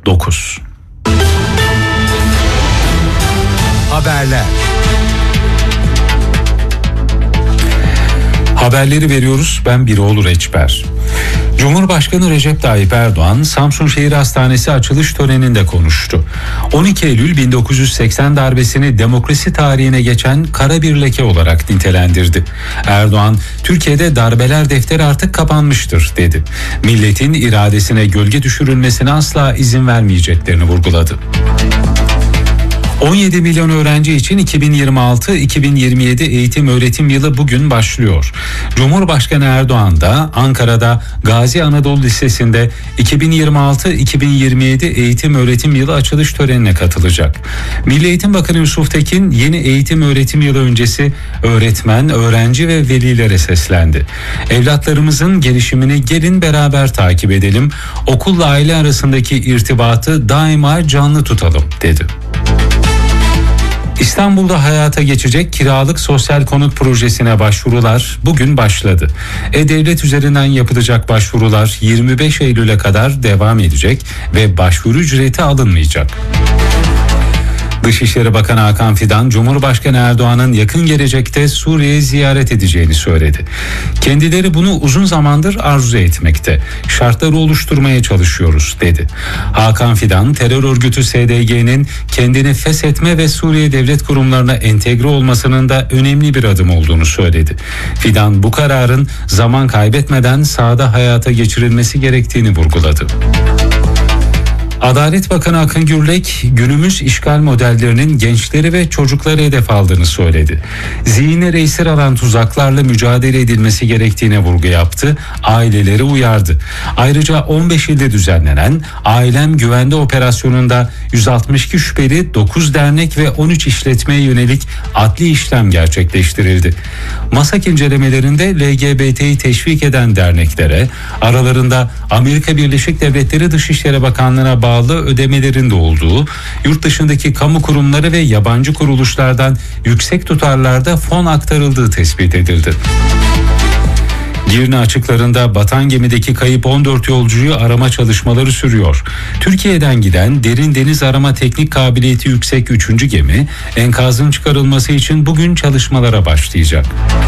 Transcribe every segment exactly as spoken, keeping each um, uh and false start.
dokuz. Haberler. Haberleri veriyoruz. Ben Biroğlu Reçber. Cumhurbaşkanı Recep Tayyip Erdoğan, Samsun Şehir Hastanesi açılış töreninde konuştu. on iki Eylül bin dokuz yüz seksen darbesini demokrasi tarihine geçen kara bir leke olarak nitelendirdi. Erdoğan, Türkiye'de darbeler defteri artık kapanmıştır dedi. Milletin iradesine gölge düşürülmesine asla izin vermeyeceklerini vurguladı. on yedi milyon öğrenci için iki bin yirmi altı iki bin yirmi yedi eğitim öğretim yılı bugün başlıyor. Cumhurbaşkanı Erdoğan da Ankara'da Gazi Anadolu Lisesi'nde iki bin yirmi altı iki bin yirmi yedi eğitim öğretim yılı açılış törenine katılacak. Milli Eğitim Bakanı Yusuf Tekin yeni eğitim öğretim yılı öncesi öğretmen, öğrenci ve velilere seslendi. Evlatlarımızın gelişimini gelin beraber takip edelim, okulla aile arasındaki irtibatı daima canlı tutalım dedi. İstanbul'da hayata geçecek kiralık sosyal konut projesine başvurular bugün başladı. E-Devlet üzerinden yapılacak başvurular yirmi beş Eylül'e kadar devam edecek ve başvuru ücreti alınmayacak. Dışişleri Bakanı Hakan Fidan, Cumhurbaşkanı Erdoğan'ın yakın gelecekte Suriye'yi ziyaret edeceğini söyledi. Kendileri bunu uzun zamandır arzu etmekte. Şartları oluşturmaya çalışıyoruz dedi. Hakan Fidan, terör örgütü S D G'nin kendini feshetme ve Suriye devlet kurumlarına entegre olmasının da önemli bir adım olduğunu söyledi. Fidan, bu kararın zaman kaybetmeden sahada hayata geçirilmesi gerektiğini vurguladı. Adalet Bakanı Akın Gürlek, günümüz işgal modellerinin gençleri ve çocukları hedef aldığını söyledi. Zihinlere esir alan tuzaklarla mücadele edilmesi gerektiğine vurgu yaptı, aileleri uyardı. Ayrıca on beş ilde düzenlenen Ailem Güvende operasyonunda yüz altmış iki şüpheli, dokuz dernek ve on üç işletmeye yönelik adli işlem gerçekleştirildi. MASAK incelemelerinde L G B T'yi teşvik eden derneklere, aralarında Amerika Birleşik Devletleri Dışişleri Bakanlığı'na bağlı bağlı ödemelerin de olduğu, yurt dışındaki kamu kurumları ve yabancı kuruluşlardan yüksek tutarlarda fon aktarıldığı tespit edildi. Girne açıklarında batan gemideki kayıp on dört yolcuyu arama çalışmaları sürüyor. Türkiye'den giden derin deniz arama teknik kabiliyeti yüksek üçüncü gemi enkazın çıkarılması için bugün çalışmalara başlayacak.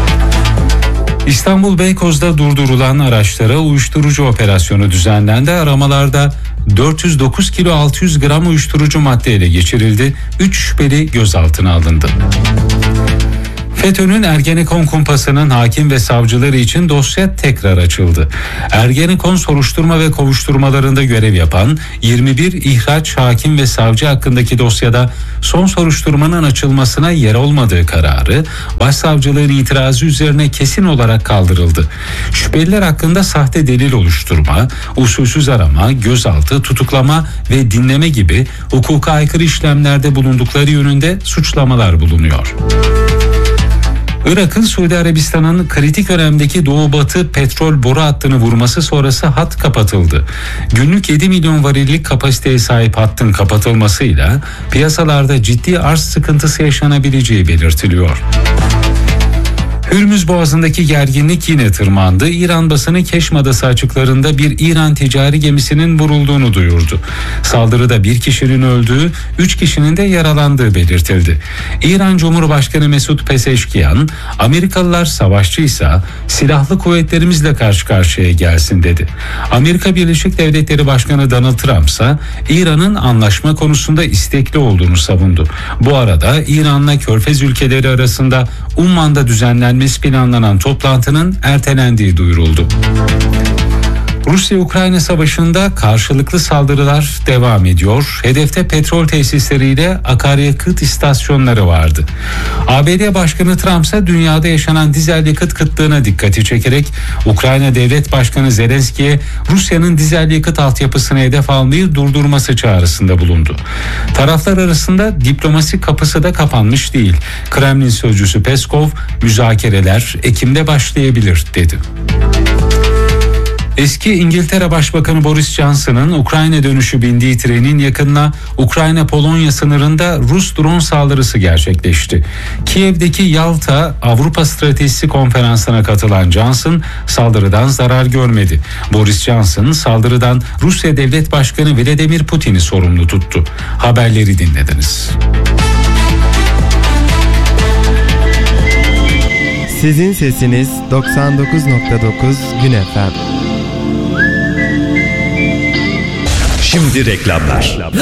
İstanbul Beykoz'da durdurulan araçlara uyuşturucu operasyonu düzenlendi. Aramalarda dört yüz dokuz kilo altı yüz gram uyuşturucu madde ele geçirildi. üç şüpheli gözaltına alındı. FETÖ'nün Ergenekon kumpasının hakim ve savcıları için dosya tekrar açıldı. Ergenekon soruşturma ve kovuşturmalarında görev yapan yirmi bir ihraç hakim ve savcı hakkındaki dosyada son soruşturmanın açılmasına yer olmadığı kararı başsavcılığın itirazı üzerine kesin olarak kaldırıldı. Şüpheliler hakkında sahte delil oluşturma, usulsüz arama, gözaltı, tutuklama ve dinleme gibi hukuka aykırı işlemlerde bulundukları yönünde suçlamalar bulunuyor. Irak'ın Suudi Arabistan'ın kritik önemdeki Doğu Batı petrol boru hattını vurması sonrası hat kapatıldı. Günlük yedi milyon varillik kapasiteye sahip hattın kapatılmasıyla piyasalarda ciddi arz sıkıntısı yaşanabileceği belirtiliyor. Hürmüz Boğazı'ndaki gerginlik yine tırmandı. İran basını Keşm Adası açıklarında bir İran ticari gemisinin vurulduğunu duyurdu. Saldırıda bir kişinin öldüğü, üç kişinin de yaralandığı belirtildi. İran Cumhurbaşkanı Mesut Pezeşkiyan, Amerikalılar savaşçıysa silahlı kuvvetlerimizle karşı karşıya gelsin dedi. Amerika Birleşik Devletleri Başkanı Donald Trump ise İran'ın anlaşma konusunda istekli olduğunu savundu. Bu arada İran'la Körfez ülkeleri arasında Umman'da düzenlenmesi planlanan toplantının ertelendiği duyuruldu. Rusya-Ukrayna savaşında karşılıklı saldırılar devam ediyor. Hedefte petrol tesisleriyle akaryakıt istasyonları vardı. A B D Başkanı Trump ise dünyada yaşanan dizel yakıt kıtlığına dikkati çekerek Ukrayna Devlet Başkanı Zelenski'ye Rusya'nın dizel yakıt altyapısını hedef almayı durdurması çağrısında bulundu. Taraflar arasında diplomasi kapısı da kapanmış değil. Kremlin sözcüsü Peskov, müzakereler Ekim'de başlayabilir dedi. Eski İngiltere Başbakanı Boris Johnson'ın Ukrayna dönüşü bindiği trenin yakınına Ukrayna-Polonya sınırında Rus drone saldırısı gerçekleşti. Kiev'deki Yalta Avrupa Stratejisi Konferansı'na katılan Johnson saldırıdan zarar görmedi. Boris Johnson saldırıdan Rusya Devlet Başkanı Vladimir Putin'i sorumlu tuttu. Haberleri dinlediniz. Sizin sesiniz doksan dokuz nokta dokuz Gün F M. Şimdi reklamlar.